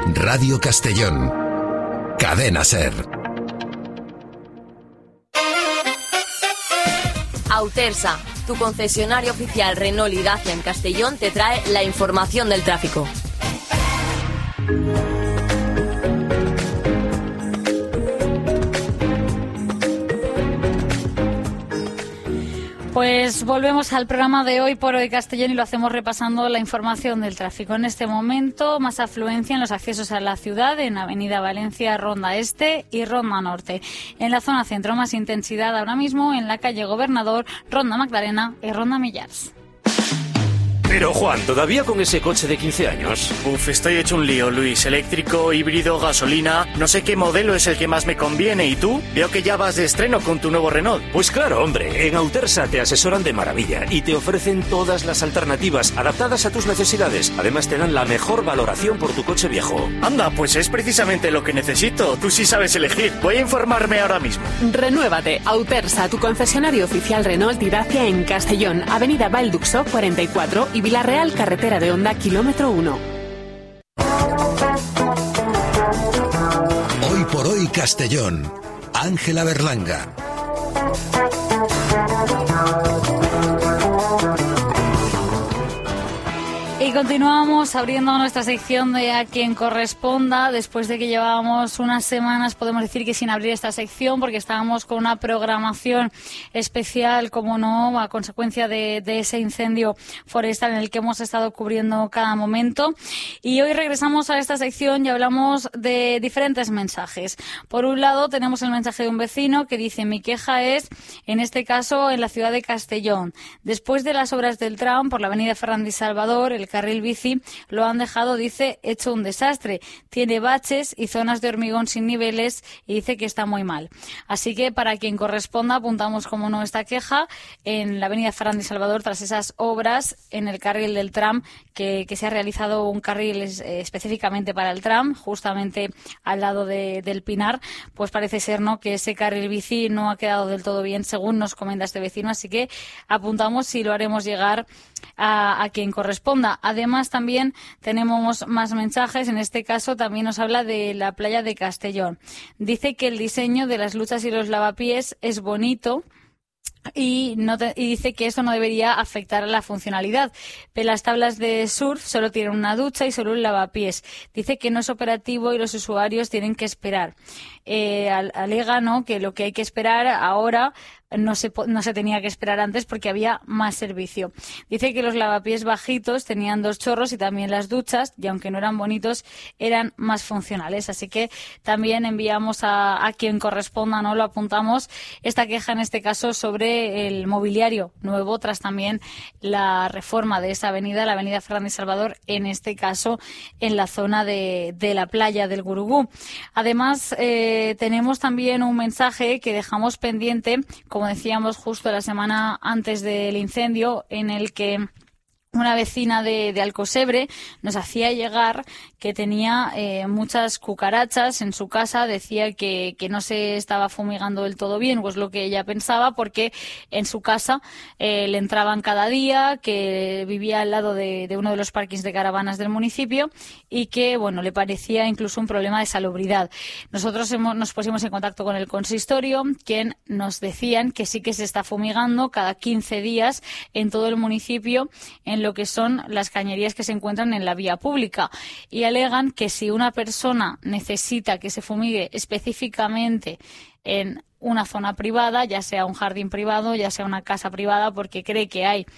Radio Castellón. Cadena SER. Autersa, tu concesionario oficial Renault y Dacia en Castellón, te trae la información del tráfico. Pues volvemos al programa de Hoy por Hoy Castellón y lo hacemos repasando la información del tráfico. En este momento, más afluencia en los accesos a la ciudad, en Avenida Valencia, Ronda Este y Ronda Norte. En la zona centro, más intensidad ahora mismo en la calle Gobernador, Ronda Magdalena y Ronda Millars. Pero Juan, ¿todavía con ese coche de 15 años? Estoy hecho un lío, Luis. Eléctrico, híbrido, gasolina... No sé qué modelo es el que más me conviene. ¿Y tú? Veo que ya vas de estreno con tu nuevo Renault. Pues claro, hombre. En Autersa te asesoran de maravilla y te ofrecen todas las alternativas adaptadas a tus necesidades. Además te dan la mejor valoración por tu coche viejo. Anda, pues es precisamente lo que necesito. Tú sí sabes elegir. Voy a informarme ahora mismo. Renuévate. Autersa, tu concesionario oficial Renault y Dacia en Castellón. Avenida Valduxó 44 y Villarreal, carretera de Honda, kilómetro 1. Hoy por Hoy Castellón. Ángela Berlanga. Y continuamos abriendo nuestra sección de A Quien Corresponda, después de que llevábamos unas semanas, podemos decir que sin abrir esta sección, porque estábamos con una programación especial, como no, a consecuencia de ese incendio forestal en el que hemos estado cubriendo cada momento. Y hoy regresamos a esta sección y hablamos de diferentes mensajes. Por un lado, tenemos el mensaje de un vecino que dice: mi queja es, en este caso, en la ciudad de Castellón. Después de las obras del tram por la avenida Fernández Salvador, el carril bici lo han dejado, dice, hecho un desastre. Tiene baches y zonas de hormigón sin niveles y dice que está muy mal. Así que para quien corresponda apuntamos, como no, esta queja en la avenida Fernández Salvador tras esas obras en el carril del tram, que se ha realizado un carril específicamente para el tram, justamente al lado del Pinar. Pues parece ser, ¿no?, que ese carril bici no ha quedado del todo bien, según nos comenta este vecino, así que apuntamos y lo haremos llegar a quien corresponda. Además, también tenemos más mensajes. En este caso también nos habla de la playa de Castellón. Dice que el diseño de las luchas y los lavapiés es bonito y dice que eso no debería afectar a la funcionalidad. Pero las tablas de surf solo tienen una ducha y solo un lavapiés. Dice que no es operativo y los usuarios tienen que esperar. Alega, ¿no?, que lo que hay que esperar ahora no se tenía que esperar antes porque había más servicio. Dice que los lavapiés bajitos tenían 2 chorros y también las duchas, y aunque no eran bonitos, eran más funcionales. Así que también enviamos a quien corresponda, ¿no?, lo apuntamos, esta queja en este caso sobre el mobiliario nuevo tras también la reforma de esa avenida, la avenida Fernández Salvador, en este caso en la zona de la playa del Gurugú. Además, tenemos también un mensaje que dejamos pendiente, como decíamos, justo la semana antes del incendio, en el que una vecina de Alcosebre nos hacía llegar que tenía muchas cucarachas en su casa. Decía que no se estaba fumigando del todo bien, pues lo que ella pensaba, porque en su casa le entraban cada día, que vivía al lado de uno de los parkings de caravanas del municipio y que, bueno, le parecía incluso un problema de salubridad. Nosotros nos pusimos en contacto con el consistorio, quien nos decían que sí que se está fumigando cada 15 días en todo el municipio en lo que son las cañerías que se encuentran en la vía pública, y alegan que si una persona necesita que se fumigue específicamente en una zona privada, ya sea un jardín privado, ya sea una casa privada, porque cree que hay,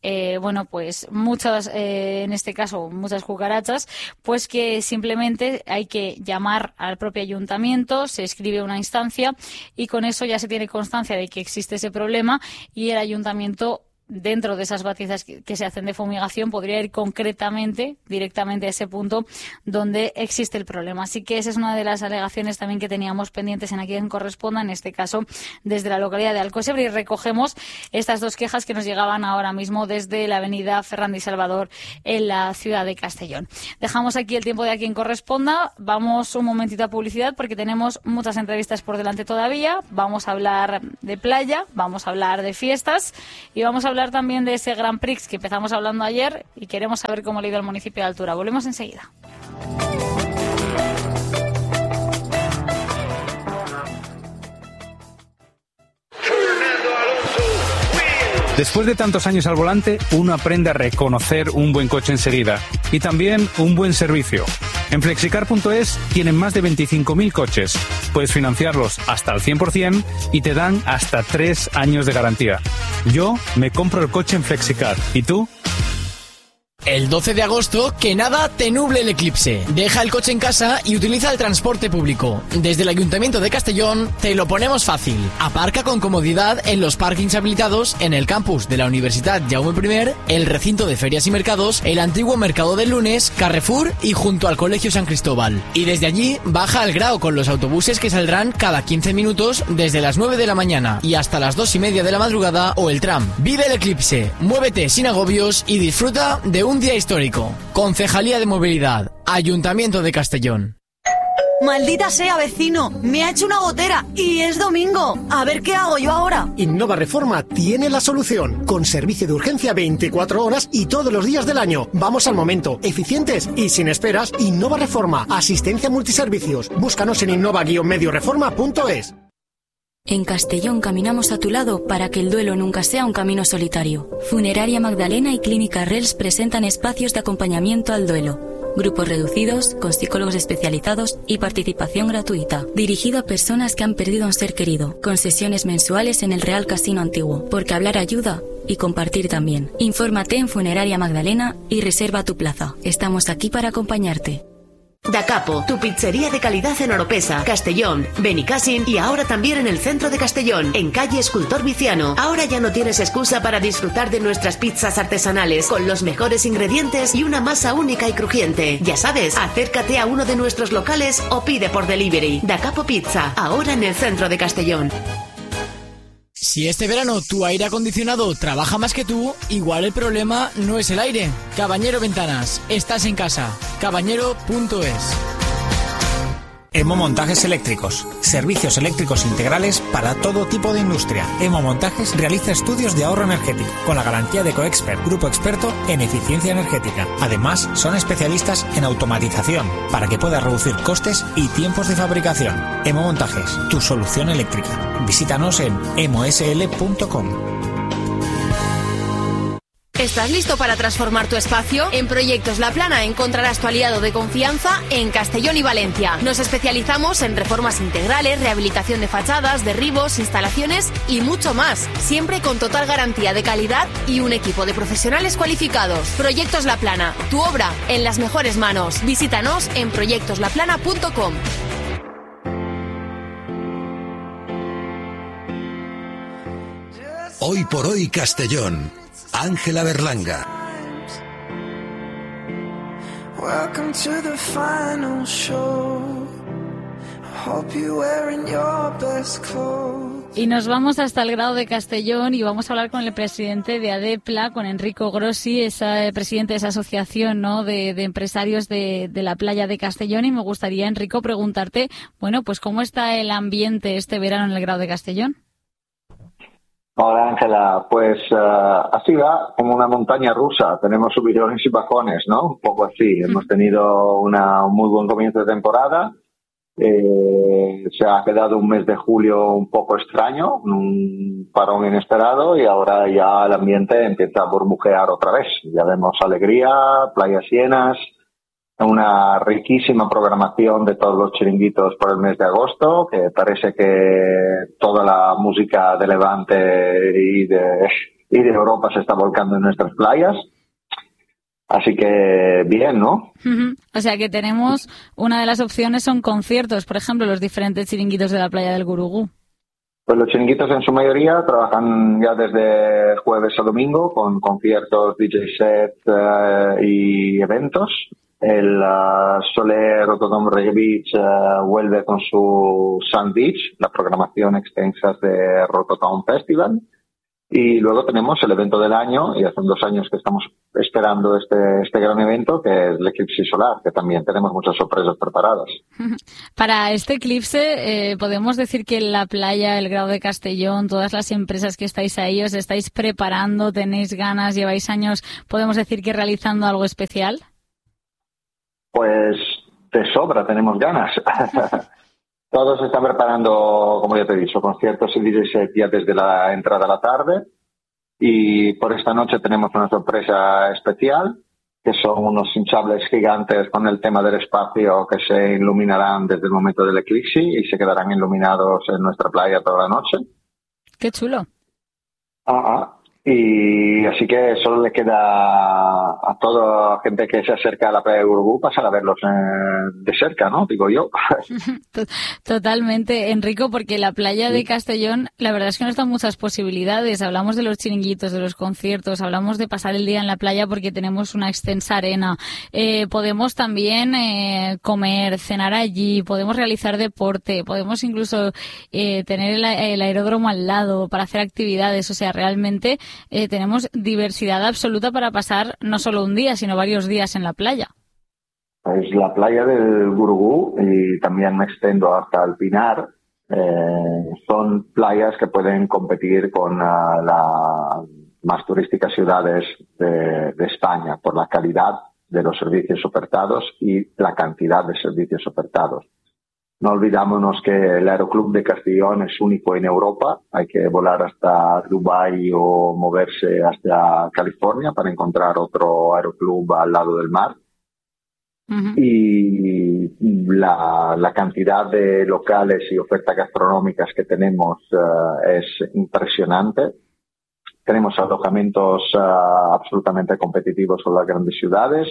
pues muchas, en este caso, muchas cucarachas, pues que simplemente hay que llamar al propio ayuntamiento, se escribe una instancia y con eso ya se tiene constancia de que existe ese problema, y el ayuntamiento, dentro de esas batizas que se hacen de fumigación, podría ir concretamente, directamente a ese punto donde existe el problema. Así que esa es una de las alegaciones también que teníamos pendientes en A Quien Corresponda, en este caso desde la localidad de Alcosebre, y recogemos estas 2 quejas que nos llegaban ahora mismo desde la avenida Fernández Salvador en la ciudad de Castellón. Dejamos aquí el tiempo de A Quien Corresponda, vamos un momentito a publicidad porque tenemos muchas entrevistas por delante todavía. Vamos a hablar de playa, vamos a hablar de fiestas y vamos a hablar también de ese Grand Prix que empezamos hablando ayer y queremos saber cómo le ha ido al municipio de Altura. Volvemos enseguida. Después de tantos años al volante, uno aprende a reconocer un buen coche enseguida y también un buen servicio. En Flexicar.es tienen más de 25.000 coches. Puedes financiarlos hasta el 100% y te dan hasta 3 años de garantía. Yo me compro el coche en Flexicar. ¿Y tú? El 12 de agosto, que nada te nuble el eclipse. Deja el coche en casa y utiliza el transporte público. Desde el Ayuntamiento de Castellón te lo ponemos fácil. Aparca con comodidad en los parkings habilitados en el campus de la Universidad Jaume I, el recinto de ferias y mercados, el antiguo Mercado del Lunes, Carrefour y junto al Colegio San Cristóbal. Y desde allí baja al Grao con los autobuses que saldrán cada 15 minutos desde las 9 de la mañana y hasta las 2:30 de la madrugada, o el tram. Vive el eclipse, muévete sin agobios y disfruta de un día histórico. Concejalía de Movilidad, Ayuntamiento de Castellón. Maldita sea, vecino, me ha hecho una gotera y es domingo. A ver qué hago yo ahora. Innova Reforma tiene la solución, con servicio de urgencia 24 horas y todos los días del año. Vamos al momento, eficientes y sin esperas. Innova Reforma, asistencia multiservicios. Búscanos en innova-medioreforma.es. En Castellón caminamos a tu lado para que el duelo nunca sea un camino solitario. Funeraria Magdalena y Clínica Rels presentan espacios de acompañamiento al duelo. Grupos reducidos, con psicólogos especializados y participación gratuita. Dirigido a personas que han perdido a un ser querido, con sesiones mensuales en el Real Casino Antiguo. Porque hablar ayuda y compartir también. Infórmate en Funeraria Magdalena y reserva tu plaza. Estamos aquí para acompañarte. Da Capo, tu pizzería de calidad en Oropesa, Castellón, Benicàssim y ahora también en el centro de Castellón, en calle Escultor Viciano. Ahora ya no tienes excusa para disfrutar de nuestras pizzas artesanales, con los mejores ingredientes y una masa única y crujiente. Ya sabes, acércate a uno de nuestros locales o pide por delivery. Da Capo Pizza, ahora en el centro de Castellón. Si este verano tu aire acondicionado trabaja más que tú, igual el problema no es el aire. Cabañero Ventanas, estás en casa. Cabañero.es. Emo Montajes Eléctricos. Servicios eléctricos integrales para todo tipo de industria. Emo Montajes realiza estudios de ahorro energético con la garantía de Coexpert, grupo experto en eficiencia energética. Además, son especialistas en automatización para que puedas reducir costes y tiempos de fabricación. Emo Montajes, tu solución eléctrica. Visítanos en emosl.com. ¿Estás listo para transformar tu espacio? En Proyectos La Plana encontrarás tu aliado de confianza en Castellón y Valencia. Nos especializamos en reformas integrales, rehabilitación de fachadas, derribos, instalaciones y mucho más. Siempre con total garantía de calidad y un equipo de profesionales cualificados. Proyectos La Plana, tu obra en las mejores manos. Visítanos en proyectoslaplana.com. Hoy por hoy Castellón. Ángela Berlanga. Welcome to the final show. I hope you're wearing your best clothes. Y nos vamos hasta el Grao de Castellón y vamos a hablar con el presidente de ADEPLA, con Enrico Grossi, presidente de esa asociación, ¿no?, de empresarios de la playa de Castellón. Y me gustaría, Enrico, preguntarte, bueno, pues cómo está el ambiente este verano en el Grao de Castellón. Hola Ángela, pues así va, como una montaña rusa, tenemos subidones y bajones, ¿no? Un poco así, hemos tenido un muy buen comienzo de temporada, se ha quedado un mes de julio un poco extraño, un parón inesperado y ahora ya el ambiente empieza a burbujear otra vez, ya vemos alegría, playas llenas, una riquísima programación de todos los chiringuitos por el mes de agosto, que parece que toda la música de Levante y de Europa se está volcando en nuestras playas. Así que bien, ¿no? O sea que tenemos, una de las opciones son conciertos, por ejemplo, los diferentes chiringuitos de la playa del Gurugú. Pues los chiringuitos en su mayoría trabajan ya desde jueves a domingo con conciertos, DJ set y eventos. El Soler Rotterdam Reggae Beach vuelve con su Sun Beach, la programación extensa de Rotterdam Festival. Y luego tenemos el evento del año, y hace 2 años que estamos esperando este gran evento, que es el eclipse solar, que también tenemos muchas sorpresas preparadas. Para este eclipse, podemos decir que la playa, el Grao de Castellón, todas las empresas que estáis ahí, os estáis preparando, tenéis ganas, lleváis años, podemos decir que realizando algo especial. Pues de sobra tenemos ganas. Todos se están preparando, como ya te he dicho, conciertos y DJ set ya desde la entrada a la tarde. Y por esta noche tenemos una sorpresa especial, que son unos hinchables gigantes con el tema del espacio que se iluminarán desde el momento del eclipse y se quedarán iluminados en nuestra playa toda la noche. ¡Qué chulo! Y así que solo le queda a toda la gente que se acerca a la playa de Gurugú pasar a verlos de cerca, ¿no? Digo yo. Totalmente, Enrico, porque la playa de Castellón, la verdad es que nos da muchas posibilidades. Hablamos de los chiringuitos, de los conciertos, hablamos de pasar el día en la playa porque tenemos una extensa arena. Podemos también comer, cenar allí, podemos realizar deporte, podemos incluso tener el aeródromo al lado para hacer actividades. O sea, realmente tenemos diversidad absoluta para pasar no solo un día, sino varios días en la playa. Pues la playa del Gurugú, y también me extendo hasta el Pinar, son playas que pueden competir con las más turísticas ciudades de España por la calidad de los servicios ofertados y la cantidad de servicios ofertados. No olvidámonos que el Aeroclub de Castellón es único en Europa. Hay que volar hasta Dubái o moverse hasta California para encontrar otro aeroclub al lado del mar. Uh-huh. Y la cantidad de locales y ofertas gastronómicas que tenemos es impresionante. Tenemos alojamientos absolutamente competitivos con las grandes ciudades.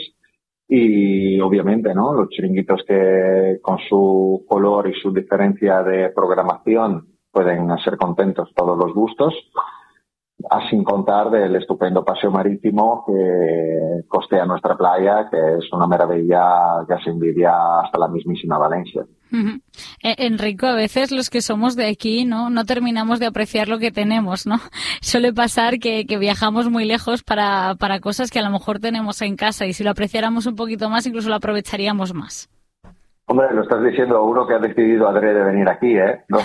Y obviamente, ¿no? Los chiringuitos que con su color y su diferencia de programación pueden hacer contentos todos los gustos, sin contar del estupendo paseo marítimo que costea nuestra playa, que es una maravilla que se envidia hasta la mismísima Valencia. Uh-huh. Enrico, a veces los que somos de aquí no terminamos de apreciar lo que tenemos, ¿no? Suele pasar que viajamos muy lejos para cosas que a lo mejor tenemos en casa, y si lo apreciáramos un poquito más, incluso lo aprovecharíamos más. Hombre, lo estás diciendo a uno que ha decidido adrede venir aquí, ¿eh? No.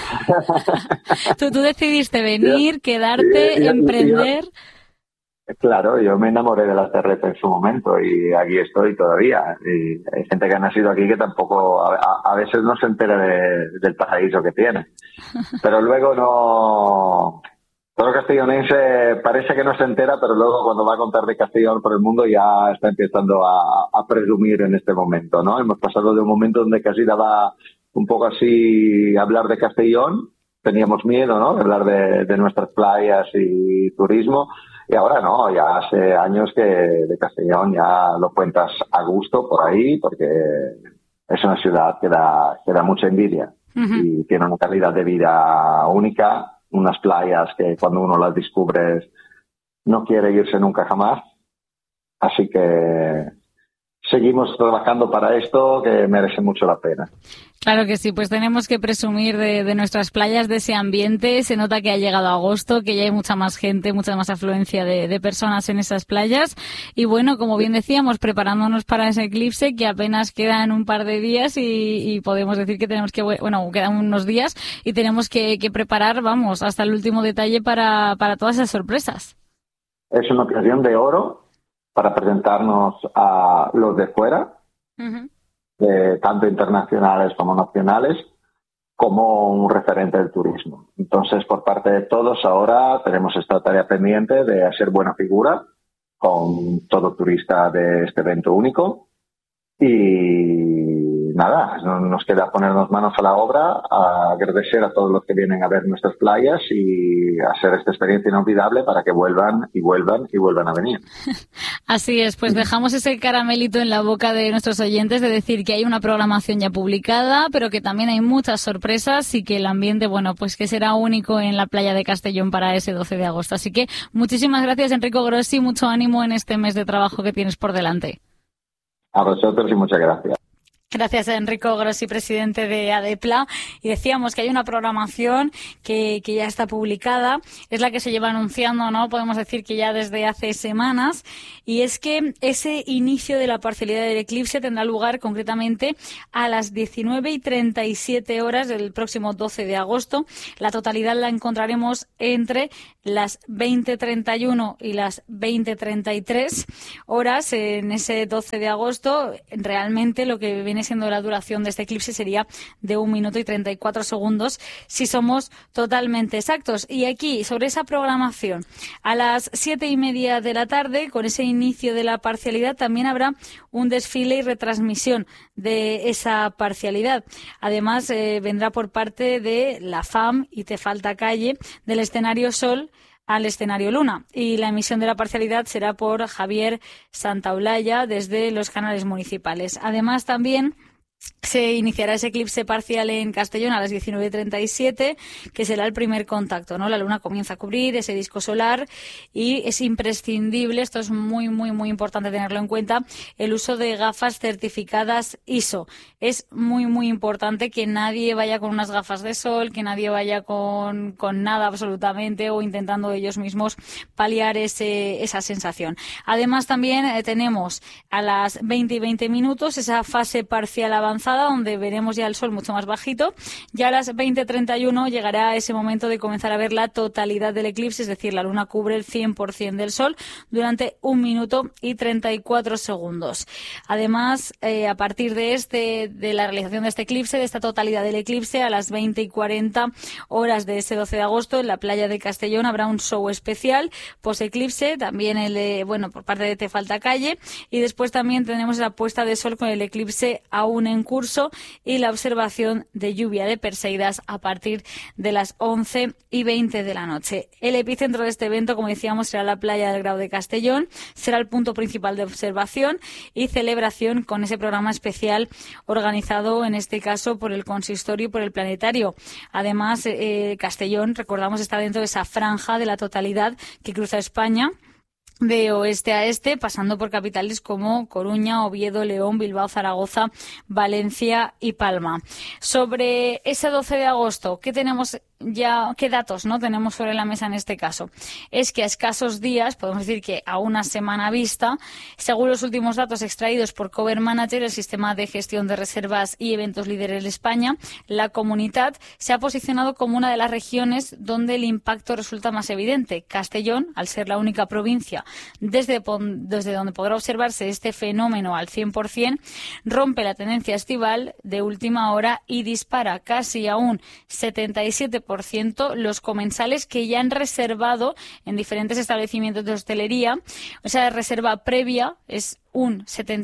Tú decidiste venir, quedarte, emprender. Claro, yo me enamoré de la terreta en su momento y aquí estoy todavía. Y hay gente que ha nacido aquí que tampoco, a veces no se entera del paraíso que tiene. Pero luego no... Todo castellonense parece que no se entera, pero luego cuando va a contar de Castellón por el mundo ya está empezando a presumir en este momento, ¿no? Hemos pasado de un momento donde casi daba un poco así hablar de Castellón. Teníamos miedo, ¿no? De hablar de nuestras playas y turismo. Y ahora no, ya hace años que de Castellón ya lo cuentas a gusto por ahí, porque es una ciudad que da mucha envidia. Uh-huh. Y tiene una calidad de vida única, unas playas que cuando uno las descubre no quiere irse nunca jamás. Así que seguimos trabajando para esto, que merece mucho la pena. Claro que sí, pues tenemos que presumir de nuestras playas, de ese ambiente. Se nota que ha llegado agosto, que ya hay mucha más gente, mucha más afluencia de personas en esas playas. Y bueno, como bien decíamos, preparándonos para ese eclipse que apenas quedan un par de días y podemos decir que tenemos que, bueno, quedan unos días y tenemos que preparar, vamos, hasta el último detalle para todas esas sorpresas. Es una ocasión de oro para presentarnos a los de fuera. Uh-huh. Tanto internacionales como nacionales, como un referente del turismo. Entonces, por parte de todos, ahora tenemos esta tarea pendiente de hacer buena figura con todo turista de este evento único. Y nada, nos queda ponernos manos a la obra, a agradecer a todos los que vienen a ver nuestras playas y hacer esta experiencia inolvidable para que vuelvan y vuelvan y vuelvan a venir. Así es, pues dejamos ese caramelito en la boca de nuestros oyentes de decir que hay una programación ya publicada, pero que también hay muchas sorpresas y que el ambiente, bueno, pues que será único en la playa de Castellón para ese 12 de agosto. Así que muchísimas gracias, Enrico Grossi, mucho ánimo en este mes de trabajo que tienes por delante. A vosotros y muchas gracias. Gracias a Enrico Grossi, presidente de ADEPLA. Y decíamos que hay una programación que ya está publicada, es la que se lleva anunciando, ¿no? Podemos decir que ya desde hace semanas. Y es que ese inicio de la parcialidad del eclipse tendrá lugar concretamente a las 19:37 horas del próximo 12 de agosto. La totalidad la encontraremos entre las 20:31 y las 20:33 horas en ese 12 de agosto. Realmente lo que viene viene siendo la duración de este eclipse sería de 1 minuto y 34 segundos, si somos totalmente exactos. Y aquí, sobre esa programación, a las 7:30 de la tarde, con ese inicio de la parcialidad, también habrá un desfile y retransmisión de esa parcialidad. Además, vendrá por parte de la FAM y Te Falta Calle, del escenario Sol al escenario Luna. Y la emisión de la parcialidad será por Javier Santaolalla desde los canales municipales. Además, también se iniciará ese eclipse parcial en Castellón a las 19:37, que será el primer contacto, ¿no? La luna comienza a cubrir ese disco solar y es imprescindible, esto es muy, muy, muy importante tenerlo en cuenta, el uso de gafas certificadas ISO. Es muy, muy importante que nadie vaya con unas gafas de sol, que nadie vaya con nada absolutamente o intentando ellos mismos paliar esa sensación. Además, también tenemos a las 20:20 esa fase parcial avanzada, donde veremos ya el sol mucho más bajito. Ya a las 20:31 llegará ese momento de comenzar a ver la totalidad del eclipse, es decir, la luna cubre el 100% del sol durante 1 minuto y 34 segundos. Además, a partir de la realización de este eclipse, de esta totalidad del eclipse, a las 20:40 horas de ese 12 de agosto, en la playa de Castellón habrá un show especial post-eclipse, también por parte de Te Falta Calle, y después también tenemos la puesta de sol con el eclipse aún en curso y la observación de lluvia de Perseidas a partir de las 11:20 de la noche. El epicentro de este evento, como decíamos, será la playa del Grau de Castellón, será el punto principal de observación y celebración con ese programa especial organizado, en este caso, por el Consistorio y por el Planetario. Además, Castellón, recordamos, está dentro de esa franja de la totalidad que cruza España de oeste a este, pasando por capitales como Coruña, Oviedo, León, Bilbao, Zaragoza, Valencia y Palma. Sobre ese 12 de agosto, ¿qué tenemos ya? ¿Qué datos tenemos sobre la mesa en este caso? Es que a escasos días, podemos decir que a una semana vista, según los últimos datos extraídos por Cover Manager, el sistema de gestión de reservas y eventos líder en España, la Comunitat se ha posicionado como una de las regiones donde el impacto resulta más evidente. Castellón, al ser la única provincia desde donde podrá observarse este fenómeno al 100%, rompe la tendencia estival de última hora y dispara casi a un 77% los comensales que ya han reservado en diferentes establecimientos de hostelería. O sea, reserva previa es un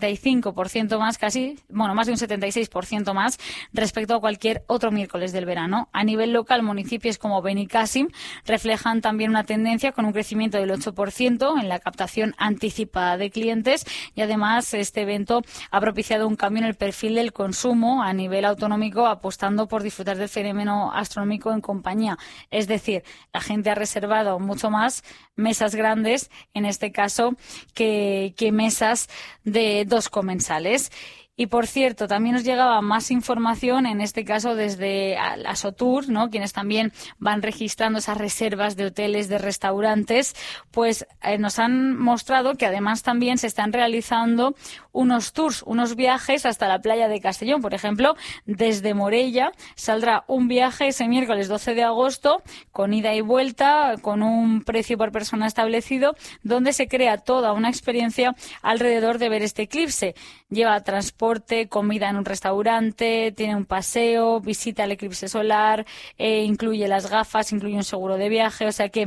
75% más, más de un 76% más respecto a cualquier otro miércoles del verano. A nivel local, municipios como Benicàssim reflejan también una tendencia con un crecimiento del 8% en la captación anticipada de clientes, y además este evento ha propiciado un cambio en el perfil del consumo a nivel autonómico, apostando por disfrutar del fenómeno astronómico en compañía. Es decir, la gente ha reservado mucho más mesas grandes, en este caso, que mesas de 2 comensales. Y, por cierto, también nos llegaba más información, en este caso desde Asotur, quienes también van registrando esas reservas de hoteles, de restaurantes, pues nos han mostrado que además también se están realizando unos tours, unos viajes hasta la playa de Castellón. Por ejemplo, desde Morella saldrá un viaje ese miércoles 12 de agosto con ida y vuelta, con un precio por persona establecido, donde se crea toda una experiencia alrededor de ver este eclipse. Lleva transporte, comida en un restaurante, tiene un paseo, visita el eclipse solar, incluye las gafas, incluye un seguro de viaje, o sea que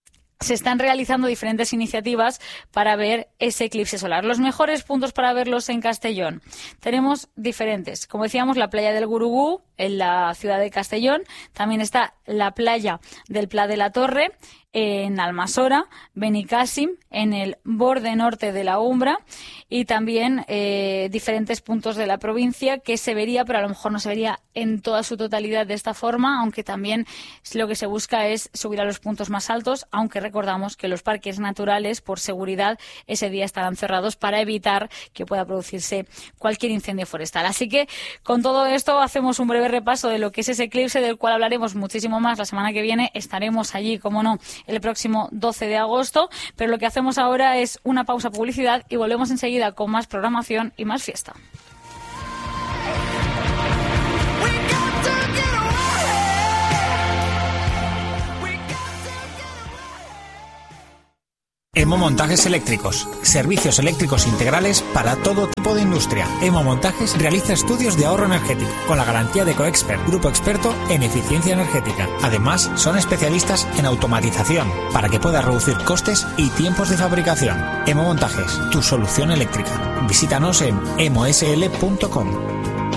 se están realizando diferentes iniciativas para ver ese eclipse solar. Los mejores puntos para verlos en Castellón tenemos diferentes. Como decíamos, la playa del Gurugú, en la ciudad de Castellón. También está la playa del Pla de la Torre, en Almasora, Benicàssim, en el borde norte de la Umbra, y también diferentes puntos de la provincia que se vería, pero a lo mejor no se vería en toda su totalidad de esta forma, aunque también lo que se busca es subir a los puntos más altos, aunque recordamos que los parques naturales, por seguridad, ese día estarán cerrados para evitar que pueda producirse cualquier incendio forestal. Así que con todo esto hacemos un breve repaso de lo que es ese eclipse, del cual hablaremos muchísimo más la semana que viene. Estaremos allí, como no, el próximo 12 de agosto, pero lo que hacemos ahora es una pausa publicidad y volvemos enseguida con más programación y más fiesta. Emo Montajes Eléctricos. Servicios eléctricos integrales para todo tipo de industria. Emo Montajes realiza estudios de ahorro energético con la garantía de Coexpert, grupo experto en eficiencia energética. Además, son especialistas en automatización para que puedas reducir costes y tiempos de fabricación. Emo Montajes, tu solución eléctrica. Visítanos en emosl.com.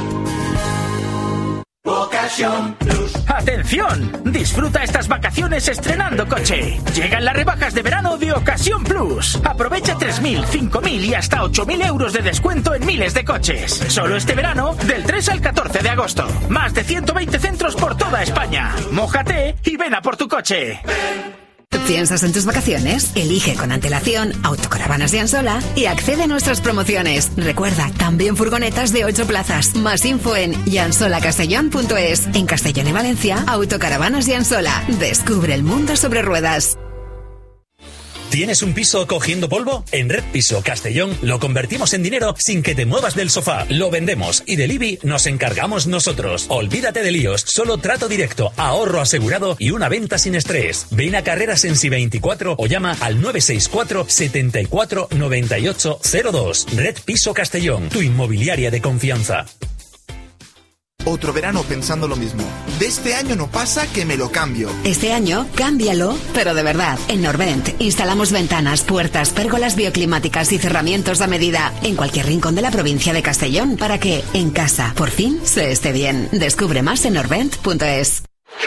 ¡Atención! Disfruta estas vacaciones estrenando coche. Llegan las rebajas de verano de Ocasión Plus. Aprovecha 3.000, 5.000 y hasta 8.000 euros de descuento en miles de coches. Solo este verano, del 3 al 14 de agosto. Más de 120 centros por toda España. Mójate y ven a por tu coche. ¿Piensas en tus vacaciones? Elige con antelación Autocaravanas de Ansola y accede a nuestras promociones. Recuerda, también furgonetas de 8 plazas. Más info en yansolacastellón.es. En Castellón y Valencia, Autocaravanas de Ansola. Descubre el mundo sobre ruedas. ¿Tienes un piso cogiendo polvo? En Red Piso Castellón lo convertimos en dinero sin que te muevas del sofá. Lo vendemos y del IBI nos encargamos nosotros. Olvídate de líos, solo trato directo, ahorro asegurado y una venta sin estrés. Ven a Carreras en Si24 o llama al 964 74 98 02. Red Piso Castellón, tu inmobiliaria de confianza. Otro verano pensando lo mismo. De este año no pasa que me lo cambio. Este año, cámbialo, pero de verdad. En Norvent instalamos ventanas, puertas, pérgolas bioclimáticas y cerramientos a medida en cualquier rincón de la provincia de Castellón para que, en casa, por fin, se esté bien. Descubre más en norvent.es.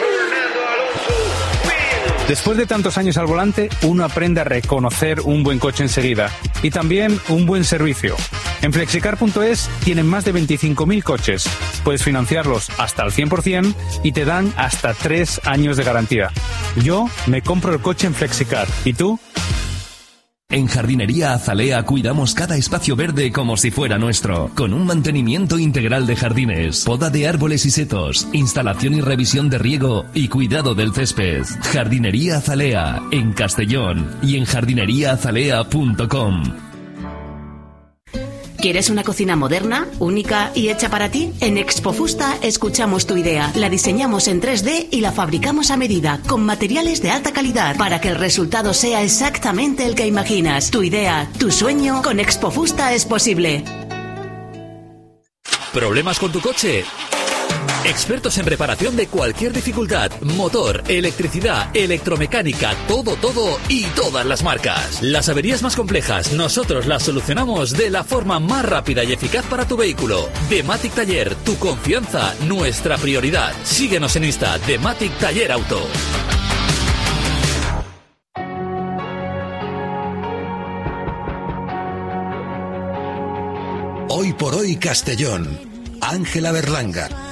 Después de tantos años al volante, uno aprende a reconocer un buen coche enseguida y también un buen servicio. En Flexicar.es tienen más de 25.000 coches. Puedes financiarlos hasta el 100% y te dan hasta 3 años de garantía. Yo me compro el coche en Flexicar. ¿Y tú? En Jardinería Azalea cuidamos cada espacio verde como si fuera nuestro, con un mantenimiento integral de jardines, poda de árboles y setos, instalación y revisión de riego y cuidado del césped. Jardinería Azalea, en Castellón y en jardineriaazalea.com. ¿Quieres una cocina moderna, única y hecha para ti? En Expofusta escuchamos tu idea, la diseñamos en 3D y la fabricamos a medida, con materiales de alta calidad, para que el resultado sea exactamente el que imaginas. Tu idea, tu sueño, con Expofusta es posible. ¿Problemas con tu coche? Expertos en reparación de cualquier dificultad, motor, electricidad, electromecánica, todo y todas las marcas. Las averías más complejas, nosotros las solucionamos de la forma más rápida y eficaz para tu vehículo. Dematic Taller, tu confianza, nuestra prioridad. Síguenos en Insta, Dematic Taller Auto. Hoy por hoy Castellón. Ángela Berlanga.